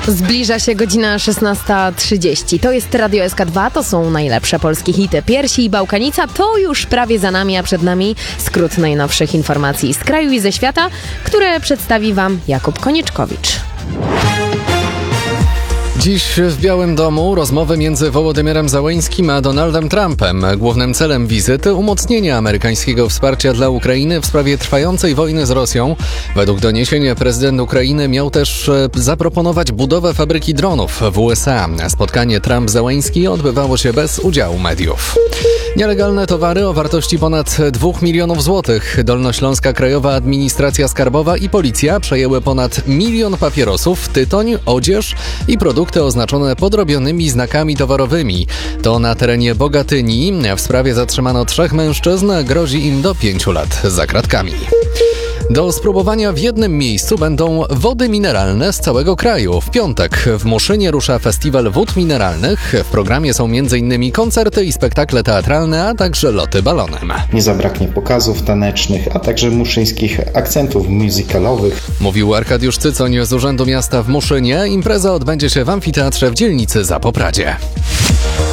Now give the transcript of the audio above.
Zbliża się godzina 16:30. To jest Radio SK2, to są najlepsze polskie hity. Piersi i Bałkanica to już prawie za nami, a przed nami skrót najnowszych informacji z kraju i ze świata, które przedstawi Wam Jakub Konieczkowicz. Dziś w Białym Domu rozmowy między Wołodymyrem Zełenskим a Donaldem Trumpem. Głównym celem wizyty umocnienie amerykańskiego wsparcia dla Ukrainy w sprawie trwającej wojny z Rosją. Według doniesień prezydent Ukrainy miał też zaproponować budowę fabryki dronów w USA. Spotkanie Trump-Zełenski odbywało się bez udziału mediów. Nielegalne towary o wartości ponad 2 milionów złotych. Dolnośląska Krajowa Administracja Skarbowa i Policja przejęły ponad 1 milion papierosów, tytoń, odzież i produkty oznaczone podrobionymi znakami towarowymi. To na terenie Bogatyni. W sprawie zatrzymano 3 mężczyzn. Grozi im do 5 lat za kratkami. Do spróbowania w jednym miejscu będą wody mineralne z całego kraju. W piątek w Muszynie rusza festiwal wód mineralnych. W programie są m.in. koncerty i spektakle teatralne, a także loty balonem. Nie zabraknie pokazów tanecznych, a także muszyńskich akcentów musicalowych. Mówił Arkadiusz Cycoń z Urzędu Miasta w Muszynie. Impreza odbędzie się w amfiteatrze w dzielnicy Zapopradzie.